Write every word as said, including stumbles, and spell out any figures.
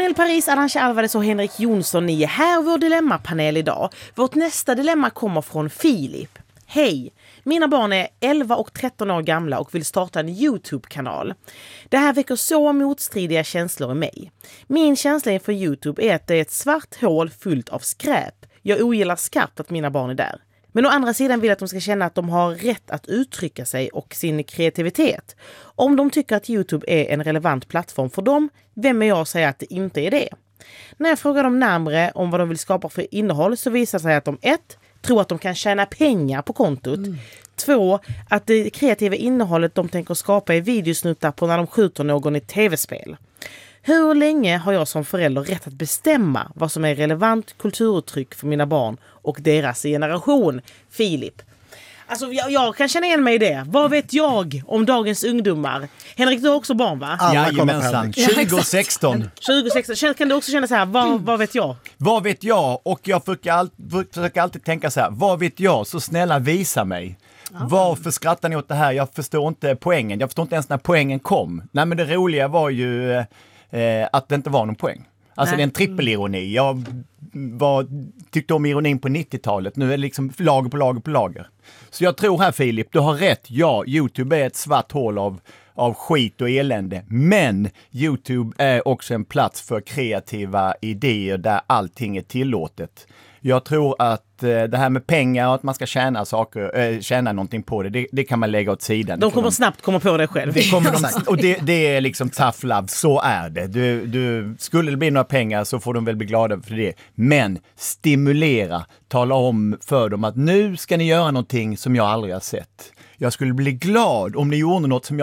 Daniel Paris, Arantxa Alvarez och Henrik Jonsson, ni är här vår dilemmapanel idag. Vårt nästa dilemma kommer från Filip. Hej! Mina barn är elva och tretton år gamla och vill starta en YouTube-kanal. Det här väcker så motstridiga känslor i mig. Min känsla inför YouTube är att det är ett svart hål fullt av skräp. Jag ogillar skarpt att mina barn är där. Men å andra sidan vill jag att de ska känna att de har rätt att uttrycka sig och sin kreativitet. Om de tycker att YouTube är en relevant plattform för dem, vem är jag att säga att det inte är det? När jag frågar dem närmare om vad de vill skapa för innehåll så visar det sig att de ett tror att de kan tjäna pengar på kontot. Mm. Två, att det kreativa innehållet de tänker skapa är videosnuttar på när de skjuter någon i tv-spel. Hur länge har jag som förälder rätt att bestämma vad som är relevant kulturuttryck för mina barn och deras generation? Filip. Alltså jag, jag kan känna igen mig i det. Vad vet jag om dagens ungdomar? Henrik, du har också barn, va? Jajamensan, tjugo sexton. tjugo sexton. Kan du också känna så här, vad, mm. vad vet jag? Vad vet jag? Och jag försöker, all, försöker alltid tänka så här, vad vet jag? Så snälla visa mig. Ja. Varför skrattar ni åt det här? Jag förstår inte poängen. Jag förstår inte ens när poängen kom. Nej, men det roliga var ju eh, att det inte var någon poäng. Alltså Nej. det är en trippelironi. Jag var, tyckte om ironin på nittiotalet. Nu är det liksom lager på lager på lager. Så jag tror här, Filip, du har rätt. Ja, YouTube är ett svart hål av, av skit och elände. Men YouTube är också en plats för kreativa idéer där allting är tillåtet. Jag tror att eh, det här med pengar och att man ska tjäna saker, eh, tjäna någonting på det, det, det kan man lägga åt sidan. De kommer de, snabbt komma på det själv. Det kommer de, och det, det är liksom tough love, så är det. Du, du, skulle det bli några pengar så får de väl bli glada för det. Men stimulera, tala om för dem att nu ska ni göra någonting som jag aldrig har sett. Jag skulle bli glad om ni gjorde något som jag